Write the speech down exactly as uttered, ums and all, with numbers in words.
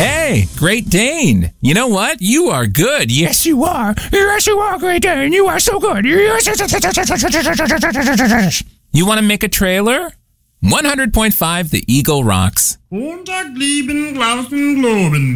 Hey, Great Dane. You know what? You are good. Yes, you are. Yes, you are, Great Dane. You are so good. You want to make a trailer? one hundred point five The Eagle rocks. Montag, lieben, Glauben, Globen.